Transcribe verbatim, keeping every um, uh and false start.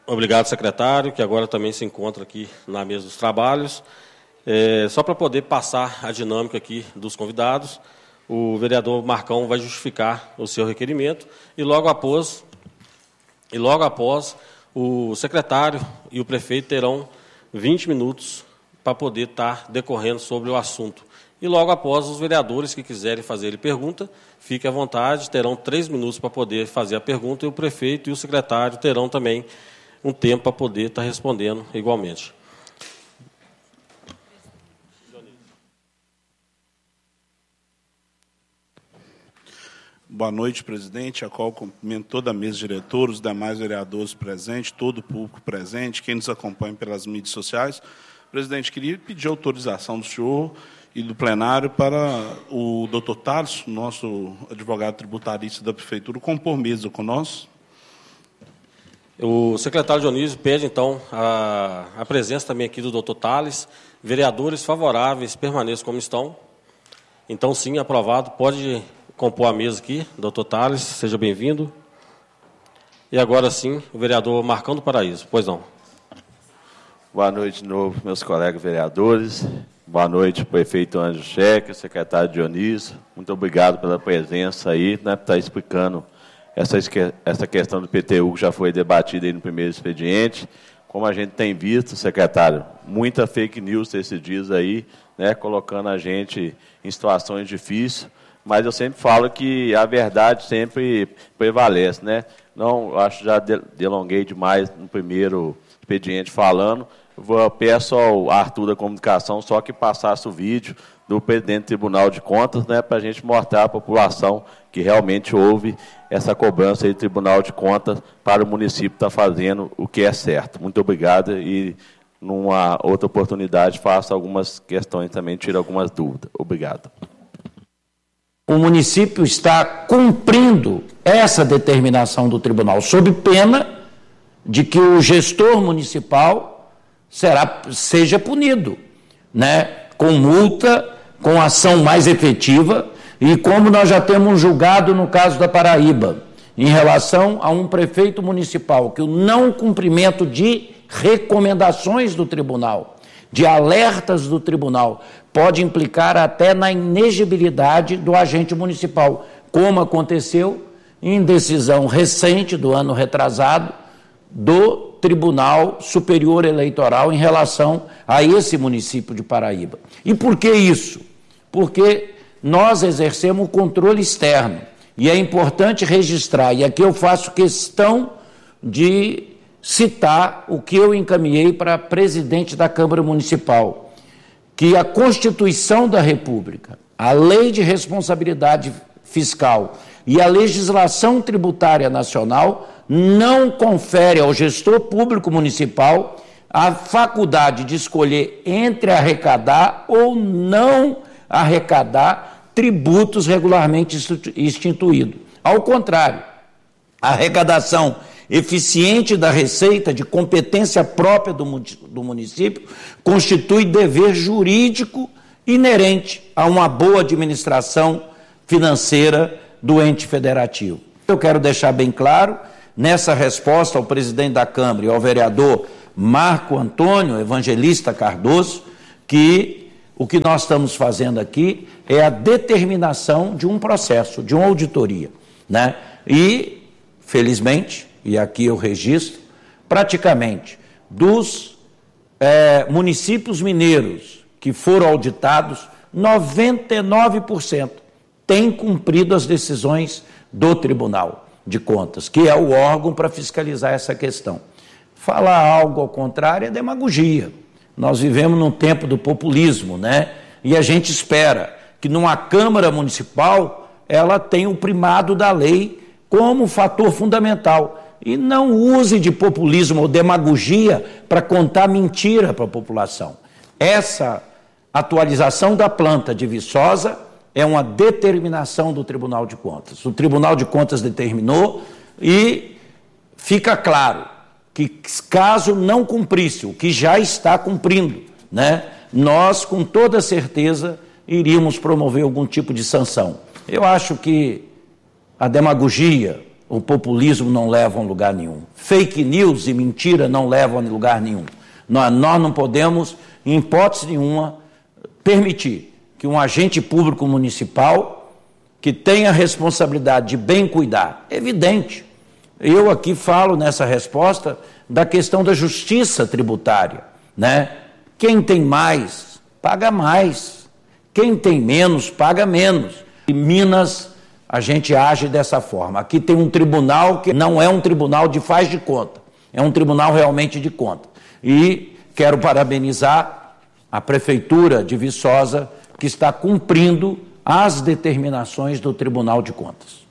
Obrigado, secretário, que agora também se encontra aqui na mesa dos trabalhos. É, só para poder passar a dinâmica aqui dos convidados, o vereador Marcão vai justificar o seu requerimento e logo após, e logo após o secretário e o prefeito terão vinte minutos para poder estar decorrendo sobre o assunto. E logo após, os vereadores que quiserem fazer pergunta, fiquem à vontade, terão três minutos para poder fazer a pergunta e o prefeito e o secretário terão também um tempo para poder estar respondendo igualmente. Boa noite, presidente, a qual cumprimento toda a mesa diretora, os demais vereadores presentes, todo o público presente, quem nos acompanha pelas mídias sociais. Presidente, queria pedir autorização do senhor e do plenário para o doutor Thales, nosso advogado tributarista da Prefeitura, compor mesa conosco. O secretário Dionísio pede, então, a, a presença também aqui do doutor Thales. Vereadores favoráveis permaneçam como estão. Então, sim, aprovado. Pode compor a mesa aqui, doutor Thales, seja bem-vindo. E agora, sim, o vereador Marcão do Paraíso. Pois não. Boa noite de novo, meus colegas vereadores. Boa noite, prefeito Ângelo Cheque, secretário Dionísio. Muito obrigado pela presença aí, né, por estar explicando essa, essa questão do P T U que já foi debatida aí no primeiro expediente. Como a gente tem visto, secretário, muita fake news esses dias aí, né, colocando a gente em situações difíceis, mas eu sempre falo que a verdade sempre prevalece, né? Não, eu acho que já delonguei demais no primeiro expediente falando. Eu peço ao Arthur da Comunicação só que passasse o vídeo do presidente do Tribunal de Contas, né, para a gente mostrar à população que realmente houve essa cobrança aí do Tribunal de Contas para o município estar fazendo o que é certo. Muito obrigado e, numa outra oportunidade, faço algumas questões também, tiro algumas dúvidas. Obrigado. O município está cumprindo essa determinação do tribunal, sob pena de que o gestor municipal será, seja punido, né, com multa, com ação mais efetiva, e como nós já temos julgado no caso da Paraíba, em relação a um prefeito municipal, que o não cumprimento de recomendações do tribunal, de alertas do tribunal, pode implicar até na inegibilidade do agente municipal, como aconteceu em decisão recente do ano retrasado do Tribunal Superior Eleitoral em relação a esse município de Paraíba. E por que isso? Porque nós exercemos o controle externo e é importante registrar, e aqui eu faço questão de citar o que eu encaminhei para presidente da Câmara Municipal, que a Constituição da República, a Lei de Responsabilidade Fiscal e a legislação tributária nacional não confere ao gestor público municipal a faculdade de escolher entre arrecadar ou não arrecadar tributos regularmente instituídos. Ao contrário, a arrecadação eficiente da receita de competência própria do município constitui dever jurídico inerente a uma boa administração financeira do ente federativo. Eu quero deixar bem claro, nessa resposta ao presidente da Câmara e ao vereador Marco Antônio Evangelista Cardoso, que o que nós estamos fazendo aqui é a determinação de um processo, de uma auditoria, né? E, felizmente, e aqui eu registro, praticamente dos é, municípios mineiros que foram auditados, noventa e nove por cento têm cumprido as decisões do Tribunal de Contas, que é o órgão para fiscalizar essa questão. Falar algo ao contrário é demagogia. Nós vivemos num tempo do populismo, né? E a gente espera que numa Câmara Municipal ela tenha o primado da lei como fator fundamental e não use de populismo ou demagogia para contar mentira para a população. Essa atualização da planta de Viçosa é uma determinação do Tribunal de Contas. O Tribunal de Contas determinou e fica claro que, caso não cumprisse, o que já está cumprindo, né, nós, com toda certeza, iríamos promover algum tipo de sanção. Eu acho que a demagogia, o populismo não leva a lugar nenhum. Fake news e mentira não levam a lugar nenhum. Nós, nós não podemos, em hipótese nenhuma, permitir que um agente público municipal que tenha a responsabilidade de bem cuidar, evidente, eu aqui falo nessa resposta da questão da justiça tributária, né? Quem tem mais, paga mais. Quem tem menos, paga menos. Em Minas, a gente age dessa forma. Aqui tem um tribunal que não é um tribunal de faz de conta, é um tribunal realmente de conta. E quero parabenizar a Prefeitura de Viçosa, que está cumprindo as determinações do Tribunal de Contas.